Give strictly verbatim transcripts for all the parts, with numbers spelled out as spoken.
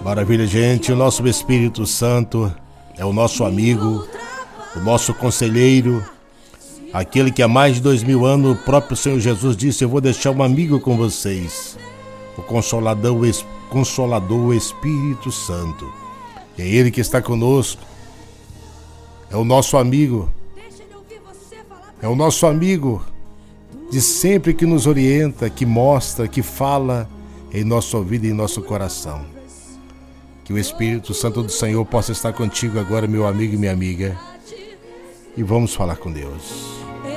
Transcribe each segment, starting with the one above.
Maravilha, gente. O nosso Espírito Santo é o nosso amigo, o nosso conselheiro, aquele que há mais de dois mil anos o próprio Senhor Jesus disse: eu vou deixar um amigo com vocês, o Consolador, o Consolador, o Espírito Santo. E é Ele que está conosco, é o nosso amigo, é o nosso amigo de sempre, que nos orienta, que mostra, que fala em nossa vida e em nosso coração. Que o Espírito Santo do Senhor possa estar contigo agora, meu amigo e minha amiga, e vamos falar com Deus.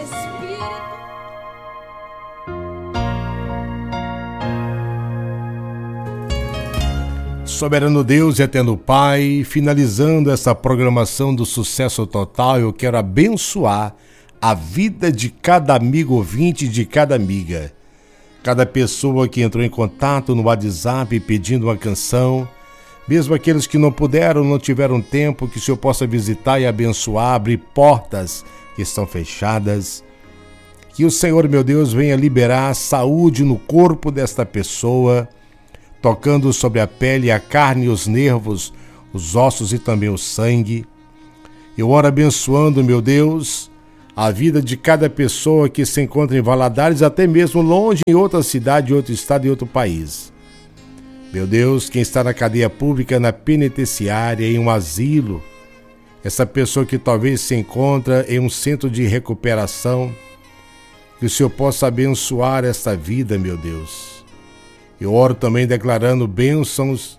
Soberano Deus e eterno Pai, finalizando essa programação do Sucesso Total, eu quero abençoar a vida de cada amigo ouvinte, de cada amiga, cada pessoa que entrou em contato no WhatsApp pedindo uma canção, mesmo aqueles que não puderam, não tiveram tempo, que o Senhor possa visitar e abençoar, abrir portas que estão fechadas. Que o Senhor, meu Deus, venha liberar saúde no corpo desta pessoa, tocando sobre a pele, a carne, os nervos, os ossos e também o sangue. Eu oro abençoando, meu Deus, a vida de cada pessoa que se encontra em Valadares, até mesmo longe, em outra cidade, em outro estado e outro país. Meu Deus, quem está na cadeia pública, na penitenciária, em um asilo, essa pessoa que talvez se encontra em um centro de recuperação, que o Senhor possa abençoar esta vida, meu Deus. Eu oro também declarando bênçãos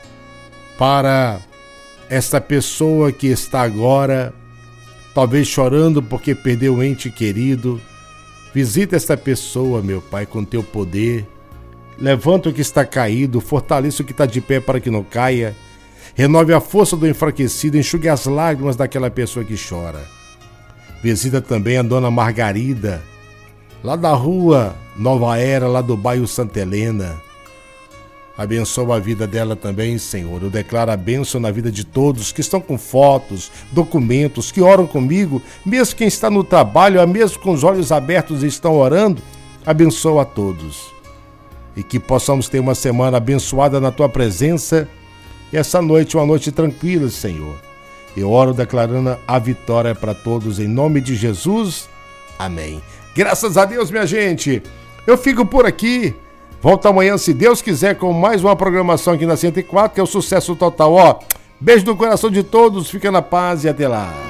para esta pessoa que está agora, talvez chorando porque perdeu um ente querido. Visita esta pessoa, meu Pai, com teu poder. Levanta o que está caído, fortaleça o que está de pé para que não caia. Renove a força do enfraquecido, enxugue as lágrimas daquela pessoa que chora. Visita também a dona Margarida, lá da rua Nova Era, lá do bairro Santa Helena. Abençoa a vida dela também, Senhor. Eu declaro a bênção na vida de todos que estão com fotos, documentos, que oram comigo, mesmo quem está no trabalho, mesmo com os olhos abertos e estão orando. Abençoa a todos. E que possamos ter uma semana abençoada na Tua presença. E essa noite, uma noite tranquila, Senhor. Eu oro declarando a vitória para todos, em nome de Jesus. Amém. Graças a Deus, minha gente. Eu fico por aqui. Volto amanhã, se Deus quiser, com mais uma programação aqui na cento e quatro, que é o Sucesso Total. Ó, beijo no coração de todos, fica na paz e até lá.